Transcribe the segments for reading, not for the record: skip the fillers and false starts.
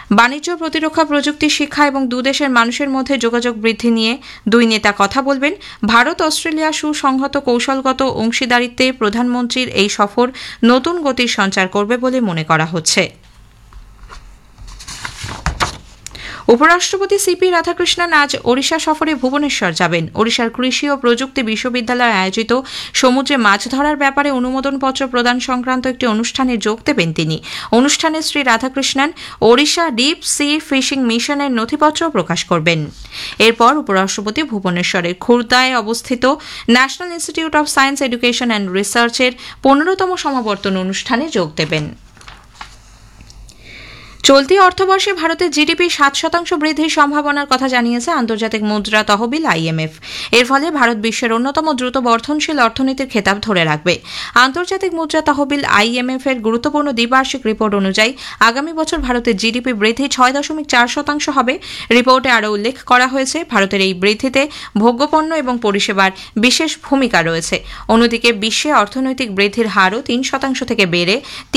বাণিজ্য, প্রতিরক্ষা, প্রযুক্তি, শিক্ষা এবং দুদেশের মানুষের মধ্যে যোগাযোগ বৃদ্ধি নিয়ে দুই নেতা কথা বলবেন। ভারত অস্ট্রেলিয়া সুসংহত কৌশলগত অংশীদারিত্বে প্রধানমন্ত্রীর এই সফর নতুন গতির সঞ্চার করবে বলে মনে করা হচ্ছে। উপরাষ্ট্রপতি সিপি রাধাকৃষ্ণন আজ ওড়িশা সফরে ভুবনেশ্বর যাবেন। ওড়িশার কৃষি ও প্রযুক্তি বিশ্ববিদ্যালয়ে আয়োজিত সমুদ্রে মাছ ধরার ব্যাপারে অনুমোদনপত্র প্রদান সংক্রান্ত একটি অনুষ্ঠানে যোগ দেবেন তিনি। অনুষ্ঠানে Shri Radhakrishnan Odisha deep sea fishing মিশনের নথিপত্র প্রকাশ করবেন। এরপর উপরাষ্ট্রপতি ভুবনেশ্বরের খুর্দায় অবস্থিত national institute of science education and রিসার্চের 15তম সমাবর্তন অনুষ্ঠানে যোগ দেবেন। চলতি অর্থবর্ষে ভারতের জিডিপি 7% বৃদ্ধির সম্ভাবনার কথা জানিয়েছে আন্তর্জাতিক মুদ্রা তহবিল IMF। এর ফলে ভারত বিশ্বের অন্যতম দ্রুত বর্ধনশীল অর্থনীতির খেতাব ধরে রাখবে। আন্তর্জাতিক মুদ্রা তহবিল IMF এর গুরুত্বপূর্ণ দ্বিবার্ষিক রিপোর্ট অনুযায়ী আগামী বছর ভারতের জিডিপি বৃদ্ধি 6.4% হবে। রিপোর্টে আরও উল্লেখ করা হয়েছে, ভারতের এই বৃদ্ধিতে ভোগ্যপণ্য এবং পরিষেবার বিশেষ ভূমিকা রয়েছে। অন্যদিকে বিশ্বে অর্থনৈতিক বৃদ্ধির হারও 3% থেকে বেড়ে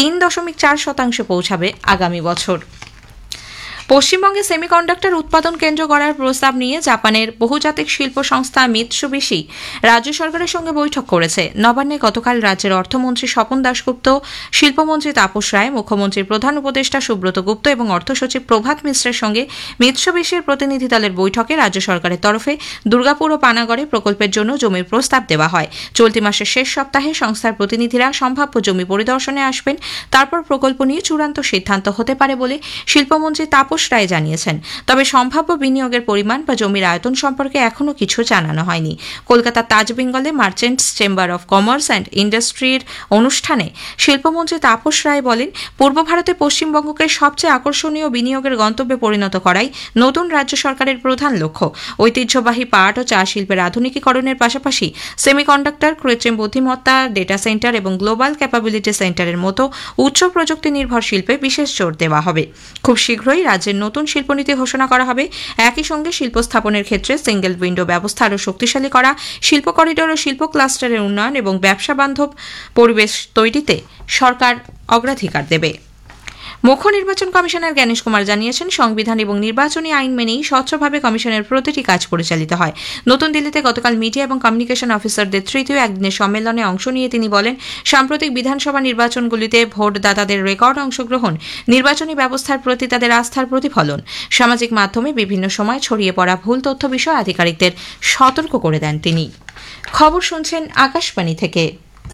3.4% পৌঁছাবে আগামী বছর। পশ্চিমবঙ্গে সেমিকন্ডাক্টর উৎপাদন কেন্দ্র গড়ার প্রস্তাব নিয়ে জাপানের বহুজাতিক শিল্প সংস্থা মিৎসুবিশি রাজ্য সরকারের সঙ্গে বৈঠক করেছে। নবান্নে গতকাল রাজ্যের অর্থমন্ত্রী স্বপন দাশগুপ্ত, শিল্পমন্ত্রী তাপস রায়, মুখ্যমন্ত্রীর প্রধান উপদেষ্টা সুব্রত গুপ্ত এবং অর্থসচিব প্রভাত মিশ্রের সঙ্গে মিৎসুবিশির প্রতিনিধি দলের বৈঠকে রাজ্য সরকারের তরফে দুর্গাপুর ও পানাগড়ে প্রকল্পের জন্য জমির প্রস্তাব দেওয়া হয়। চলতি মাসের শেষ সপ্তাহে সংস্থার প্রতিনিধিরা সম্ভাব্য জমি পরিদর্শনে আসবেন। তারপর প্রকল্প নিয়ে চূড়ান্ত সিদ্ধান্ত হতে পারে বলে শিল্পমন্ত্রী তাপস রায় জানিয়েছেন। তবে সম্ভাব্য বিনিয়োগের পরিমাণ বা জমির আয়তন সম্পর্কে এখনও কিছু জানানো হয়নি। কলকাতার তাজ বেঙ্গলে merchants chamber of commerce and ইন্ডাস্ট্রির অনুষ্ঠানে শিল্পমন্ত্রী তাপস রায় বলেন, পূর্ব ভারতে পশ্চিমবঙ্গকে সবচেয়ে আকর্ষণীয় বিনিয়োগের গন্তব্যে পরিণত করাই নতুন রাজ্য সরকারের প্রধান লক্ষ্য। ঐতিহ্যবাহী পাট ও চা শিল্পের আধুনিকীকরণের পাশাপাশি সেমিকন্ডাক্টর, কৃত্রিম বুদ্ধিমত্তা, ডেটা সেন্টার এবং গ্লোবাল ক্যাপাবিলিটি সেন্টারের মতো উচ্চ প্রযুক্তি নির্ভর শিল্পে বিশেষ জোর দেওয়া হবে। খুব শীঘ্রই রাজ্যের নতুন শিল্পনীতি ঘোষণা করা হবে। একই সঙ্গে শিল্প স্থাপনের ক্ষেত্রে সিঙ্গেল উইন্ডো ব্যবস্থা আরও শক্তিশালী করা, শিল্প করিডোর ও শিল্প ক্লাস্টারের উন্নয়ন এবং ব্যবসা বান্ধব পরিবেশ তৈরিতে সরকার অগ্রাধিকার দেবে। মুখ্য নির্বাচন কমিশনার জ্ঞানেশ কুমার জানিয়েছেন, সংবিধান এবং নির্বাচনী আইন মেনেই স্বচ্ছভাবে কমিশনের প্রতিটি কাজ পরিচালিত হয়। নতুন দিল্লিতে গতকাল মিডিয়া এবং কমিউনিকেশন অফিসারদের তৃতীয় একদিনের সম্মেলনে অংশ নিয়ে তিনি বলেন, সাম্প্রতিক বিধানসভা নির্বাচনগুলিতে ভোটদাতাদের রেকর্ড অংশগ্রহণ নির্বাচনী ব্যবস্থার প্রতি তাদের আস্থার প্রতিফলন। সামাজিক মাধ্যমে বিভিন্ন সময় ছড়িয়ে পড়া ভুল তথ্য বিষয়ে আধিকারিকদের সতর্ক করে দেন তিনি। খবর শুনছেন আকাশবাণী থেকে।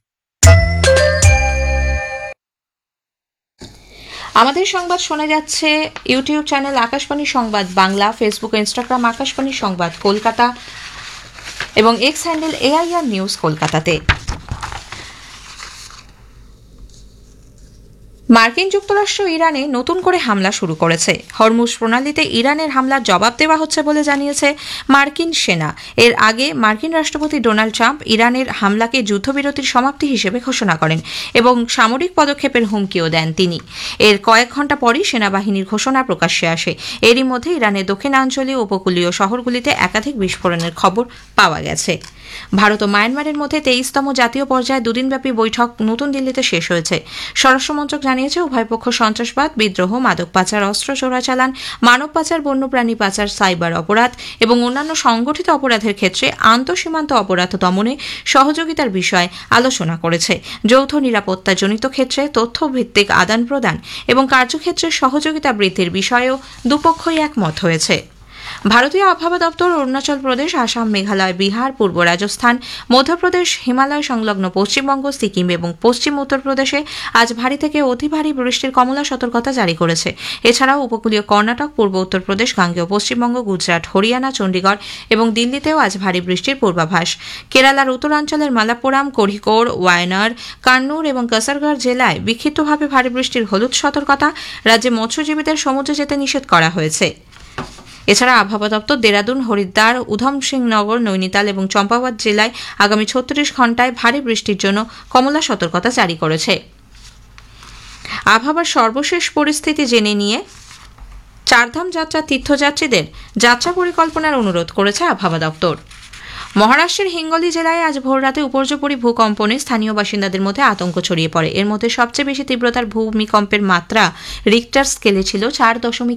আমাদের সংবাদ শোনা যাচ্ছে ইউটিউব চ্যানেল আকাশবাণী সংবাদ বাংলা, ফেসবুক ও ইনস্টাগ্রাম আকাশবাণী সংবাদ কলকাতা এবং এক্স হ্যান্ডেল AIR নিউজ কলকাতাতে। মার্কিন যুক্তরাষ্ট্র ইরানে নতুন করে হামলা শুরু করেছে। হরমুজ প্রণালীতে ইরানের হামলার জবাব দেওয়া হচ্ছে বলে জানিয়েছে মার্কিন সেনা। এর আগে মার্কিন রাষ্ট্রপতি ডোনাল্ড ট্রাম্প ইরানের হামলাকে যুদ্ধবিরতির সমাপ্তি হিসেবে ঘোষণা করেন এবং সামরিক পদক্ষেপের হুমকিও দেন তিনি। এর কয়েক ঘণ্টা পরই সেনাবাহিনীর ঘোষণা প্রকাশ্যে আসে। এরই মধ্যে ইরানের দক্ষিণাঞ্চলীয় উপকূলীয় শহরগুলিতে একাধিক বিস্ফোরণের খবর পাওয়া গেছে। ভারত ও মায়ানমারের মধ্যে 23তম জাতীয় পর্যায়ে দুদিনব্যাপী বৈঠক নতুন দিল্লিতে শেষ হয়েছে। স্বরাষ্ট্রমন্ত্রক জানিয়েছে, উভয় পক্ষ সন্ত্রাসবাদ, বিদ্রোহ, মাদক পাচার, অস্ত্র চোরাচালান, মানব পাচার, বন্যপ্রাণী পাচার, সাইবার অপরাধ এবং অন্যান্য সংগঠিত অপরাধের ক্ষেত্রে আন্তঃসীমান্ত অপরাধ দমনে সহযোগিতার বিষয়ে আলোচনা করেছে। যৌথ নিরাপত্তাজনিত ক্ষেত্রে তথ্যভিত্তিক আদান প্রদান এবং কার্যক্ষেত্রে সহযোগিতা বৃদ্ধির বিষয়েও দুপক্ষই একমত হয়েছে। ভারতীয় আবহাওয়া দপ্তর অরুণাচল প্রদেশ, আসাম, মেঘালয়, বিহার, পূর্ব রাজস্থান, মধ্যপ্রদেশ, হিমালয় সংলগ্ন পশ্চিমবঙ্গ, সিকিম এবং পশ্চিম উত্তরপ্রদেশে আজ ভারী থেকে অতি ভারী বৃষ্টির কমলা সতর্কতা জারি করেছে। এছাড়াও উপকূলীয় কর্ণাটক, পূর্ব উত্তরপ্রদেশ, গাঙ্গেয় পশ্চিমবঙ্গ, গুজরাট, হরিয়ানা, চণ্ডীগড় এবং দিল্লিতেও আজ ভারী বৃষ্টির পূর্বাভাস। কেরালার উত্তরাঞ্চলের মালাপ্পুরাম, কোড়িকোড, ওয়ায়নাড, কান্নুর এবং কাসারগড় জেলায় বিক্ষিপ্তভাবে ভারী বৃষ্টির হলুদ সতর্কতা। রাজ্যে মৎস্যজীবীদের সমুদ্রে যেতে নিষেধ করা হয়েছে। এছাড়া আবহাওয়া দপ্তর দেরাদুন, হরিদ্বার, উধম সিং নগর, নৈনিতাল এবং চম্পাওয়াত জেলায় আগামী 36 ঘণ্টায় ভারী বৃষ্টির জন্য কমলা সতর্কতা জারি করেছে। আবহাওয়ার সর্বশেষ পরিস্থিতি জেনে নিয়ে চারধাম যাত্রা তীর্থযাত্রীদের যাত্রা পরিকল্পনার অনুরোধ করেছে আবহাওয়া দপ্তর। মহারাষ্ট্রের হিঙ্গলি জেলায় আজ ভোররাতে উপর্যুপরি ভূকম্পনে স্থানীয় বাসিন্দাদের মধ্যে আতঙ্ক ছড়িয়ে পড়ে। এর মধ্যে সবচেয়ে বেশি তীব্রতার ভূমিকম্পের মাত্রা রিক্টার স্কেলে ছিল 4.1।